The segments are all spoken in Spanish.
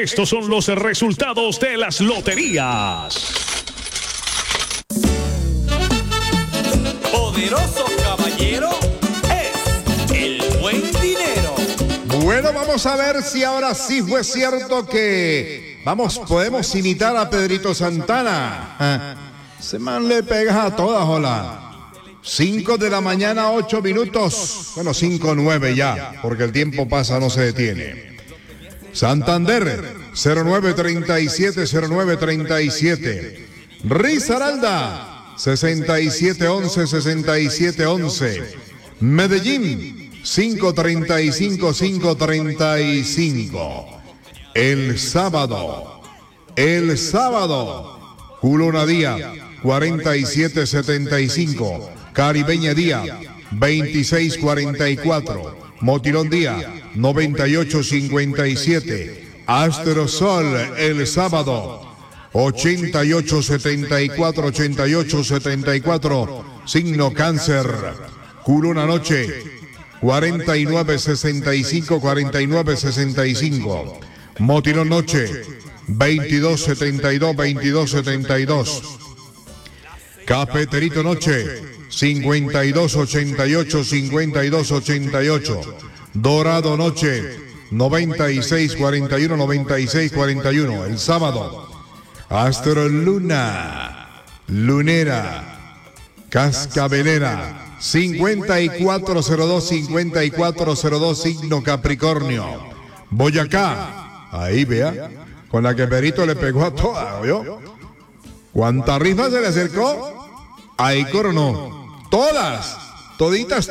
Estos son los resultados de las loterías. Poderoso caballero es el buen dinero. Bueno, vamos a ver si ahora sí fue cierto que podemos imitar a Pedrito Santana. Se man le pegas a todas, hola. 5 de la mañana, 8 minutos. Bueno, 5:09 ya, porque el tiempo pasa, no se detiene. Santander, 0937. Risaralda, 6711. Medellín, 535. El sábado, Culona Día, 4775. Caribeña Día, 2644. Motilón Día, 9857. Astrosol el sábado, 8874. Signo Cáncer. Culona Noche, 4965. Motilón Noche, 2272. Cafeterito Noche, 5288. Dorado Noche, 9641. El sábado, Astro Lunera, Cascabelera, 5402. Signo Capricornio. Boyacá, ahí vea, con la que Perito le pegó a todas, ¿oyó? ¿Cuánta rifa se le acercó? Ahí coronó. Toditas.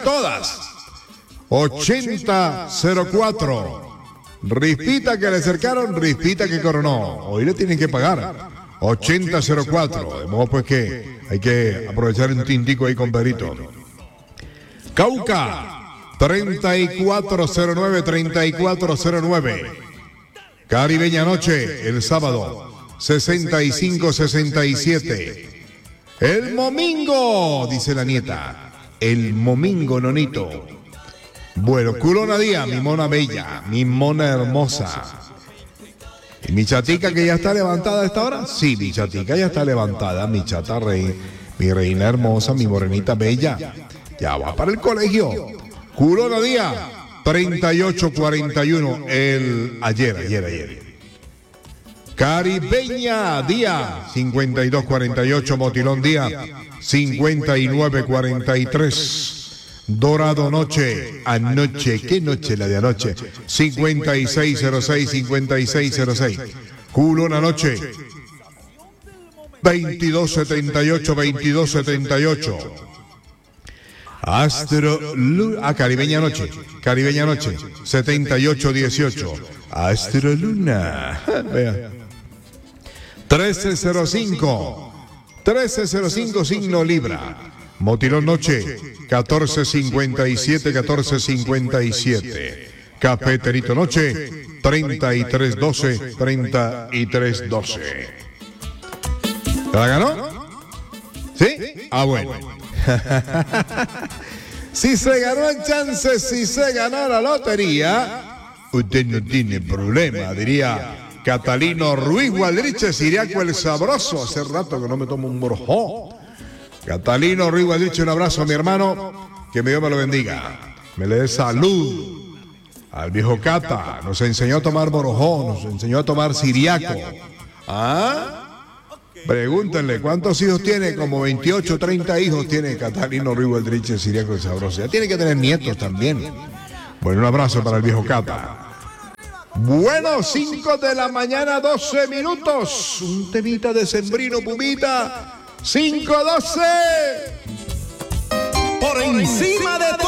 8004. Rifita que le acercaron, rifita que coronó. Hoy le tienen que pagar. 8004. De modo pues que hay que aprovechar un tintico ahí con Perito. Cauca, 3409. Caribeña Noche, el sábado, 6567. El Momingo, dice la nieta. El Momingo, nonito. Bueno, Culona Día, mi mona bella, mi mona hermosa. ¿Y mi chatica que ya está levantada a esta hora? Sí, mi chatica ya está levantada, mi chata mi reina hermosa, mi morenita bella. Ya va para el colegio. Culona Día, 3841. Ayer. Caribeña Día, 5248. Motilón Día, 5943. Dorado Noche, anoche, ¿qué noche la de anoche? 5606. Culona Noche, 2278. Caribeña Noche, 7818. Astro Luna, vea. 1305, signo Libra. Motilón Noche, 1457. Cafeterito Noche, 3312. ¿La ganó? ¿Sí? Ah, bueno. Si se ganó el chance, si se ganó la lotería, usted no tiene problema, diría Catalino Ruiz Gualdriche, Siriaco el Sabroso. Hace rato que no me tomo un borjón. Catalino Ruiz Gualdriche, un abrazo a mi hermano, que Dios me lo bendiga, me le dé salud. Al viejo Cata, nos enseñó a tomar borojó, nos enseñó a tomar siriaco. Pregúntenle, ¿cuántos hijos tiene? Como 28, 30 hijos tiene Catalino Ruiz Gualdriche, Siriaco el Sabroso. Ya tiene que tener nietos también. Bueno, un abrazo para el viejo Cata. Bueno, 5 de la mañana, 12 minutos. Un temita de sembrino, Pumita. 5:12. Por encima de